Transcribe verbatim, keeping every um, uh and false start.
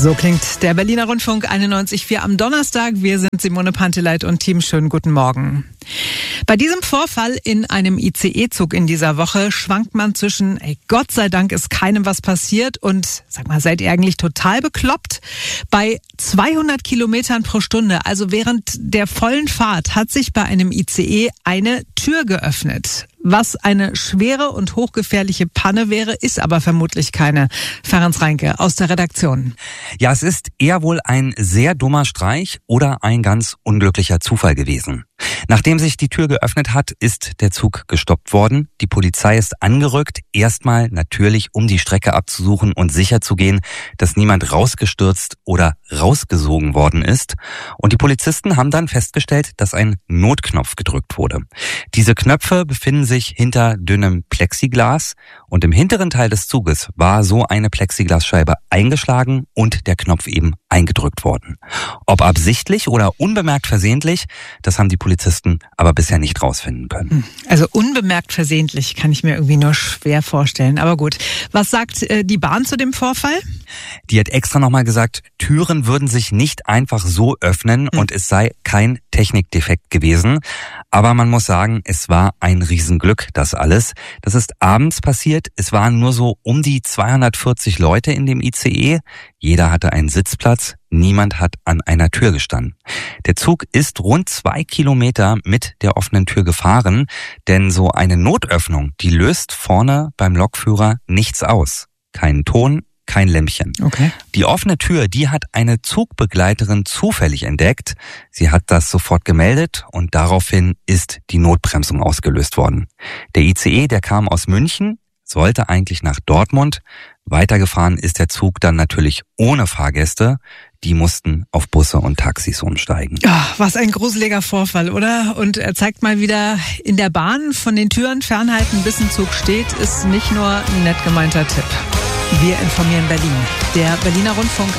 So klingt der Berliner Rundfunk einundneunzig Komma vier am Donnerstag. Wir sind Simone Panteleit und Team. Schönen guten Morgen. Bei diesem Vorfall in einem I C E-Zug in dieser Woche schwankt man zwischen, ey, Gott sei Dank ist keinem was passiert und, sag mal, seid ihr eigentlich total bekloppt? Bei zweihundert Kilometern pro Stunde, also während der vollen Fahrt, hat sich bei einem I C E eine Tür geöffnet. Was eine schwere und hochgefährliche Panne wäre, ist aber vermutlich keine. Ferenc Reinke aus der Redaktion. Ja, es ist eher wohl ein sehr dummer Streich oder ein ganz unglücklicher Zufall gewesen. Nachdem sich die Tür geöffnet hat, ist der Zug gestoppt worden. Die Polizei ist angerückt, erstmal natürlich, um die Strecke abzusuchen und sicherzugehen, dass niemand rausgestürzt oder rausgesogen worden ist. Und die Polizisten haben dann festgestellt, dass ein Notknopf gedrückt wurde. Diese Knöpfe befinden sich hinter dünnem Plexiglas und im hinteren Teil des Zuges war so eine Plexiglasscheibe eingeschlagen und der Knopf eben eingedrückt worden. Ob absichtlich oder unbemerkt versehentlich, das haben die Polizisten aber bisher nicht rausfinden können. Also unbemerkt versehentlich kann ich mir irgendwie nur schwer vorstellen. Aber gut, was sagt äh, die Bahn zu dem Vorfall? Die hat extra nochmal gesagt, Türen würden sich nicht einfach so öffnen hm. und es sei kein Technikdefekt gewesen. Aber man muss sagen, es war ein Riesenglück, das alles. Das ist abends passiert. Es waren nur so um die zweihundertvierzig Leute in dem I C E. Jeder hatte einen Sitzplatz. Niemand hat an einer Tür gestanden. Der Zug ist rund zwei Kilometer mit der offenen Tür gefahren, denn so eine Notöffnung, die löst vorne beim Lokführer nichts aus. Keinen Ton, kein Lämpchen. Okay. Die offene Tür, die hat eine Zugbegleiterin zufällig entdeckt. Sie hat das sofort gemeldet und daraufhin ist die Notbremsung ausgelöst worden. Der I C E, der kam aus München, sollte eigentlich nach Dortmund. Weitergefahren ist der Zug dann natürlich ohne Fahrgäste. Die mussten auf Busse und Taxis umsteigen. Ja, was ein gruseliger Vorfall, oder? Und er zeigt mal wieder, in der Bahn von den Türen fernhalten, bis ein Zug steht, ist nicht nur ein nett gemeinter Tipp. Wir informieren Berlin. Der Berliner Rundfunk